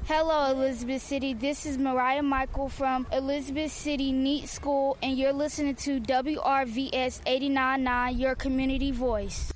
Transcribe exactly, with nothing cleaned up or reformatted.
Hello, Elizabeth City. This is Mariah Michael from Elizabeth City Neat School, and you're listening to W R V S eighty-nine point nine, your community voice.